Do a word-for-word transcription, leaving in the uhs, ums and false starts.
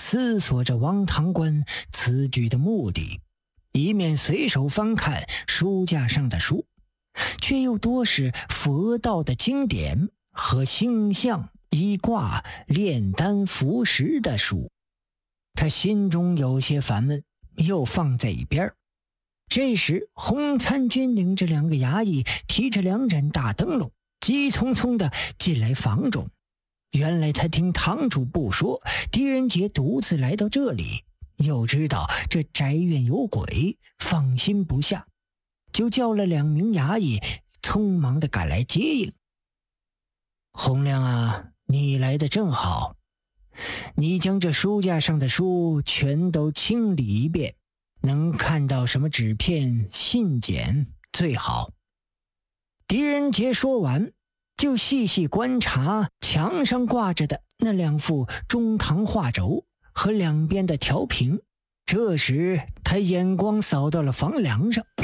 思索着王堂官此举的目的，一面随手翻看书架上的书，却又多是佛道的经典和星象、医卦、炼丹服食的书。他心中有些烦闷，又放在一边。这时洪参军领着两个衙役，提着两盏大灯笼，急匆匆地进来房中。原来他听堂主不说狄仁杰独自来到这里，又知道这宅院有鬼，放心不下，就叫了两名衙役匆忙地赶来接应。洪亮啊，你来得正好，你将这书架上的书全都清理一遍，能看到什么纸片、信笺最好。狄仁杰说完，就细细观察墙上挂着的那两幅中堂画轴和两边的条屏。这时他眼光扫到了房梁上，